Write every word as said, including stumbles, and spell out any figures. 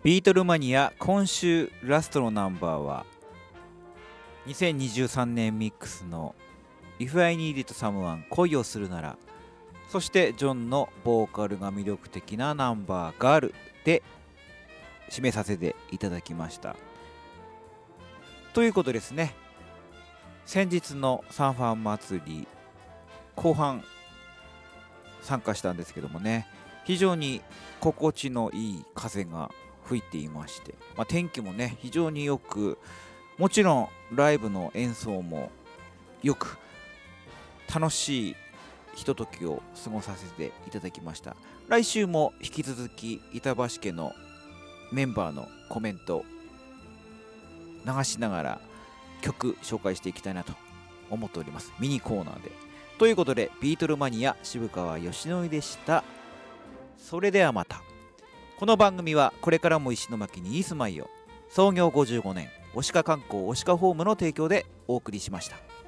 ビートルマニア今週ラストのナンバーはにせんにじゅうさんねんミックスの If I Needed Someone 恋をするなら、そしてジョンのボーカルが魅力的なナンバーガールで締めさせていただきました。ということですね、先日のサンファン祭り後半参加したんですけどもね、非常に心地のいい風が吹いていまして、まあ、天気もね非常によく、もちろんライブの演奏もよく、楽しいひとときを過ごさせていただきました。来週も引き続き板橋家のメンバーのコメント流しながら曲紹介していきたいなと思っております、ミニコーナーで。ということで、ビートルマニア渋川よしのりでした。それではまた。この番組はこれからも石巻にいい住まいを、創業ごじゅうごねん、オシカ観光オシカホームの提供でお送りしました。